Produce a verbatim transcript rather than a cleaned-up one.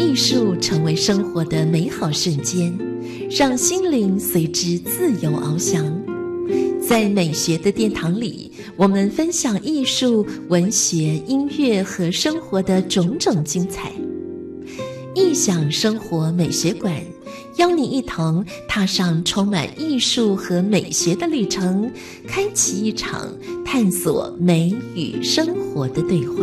艺术成为生活的美好瞬间，让心灵随之自由翱翔。在美学的殿堂里，我们分享艺术、文学、音乐和生活的种种精彩。艺享生活美学馆，邀你一同踏上充满艺术和美学的旅程，开启一场探索美与生活的对话。